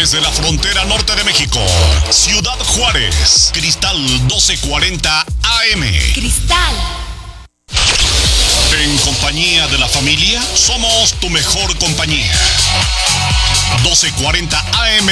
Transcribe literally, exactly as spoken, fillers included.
desde la frontera norte de México, Ciudad Juárez, Cristal doce cuarenta A M. Cristal. En compañía de la familia, somos tu mejor compañía. doce cuarenta A M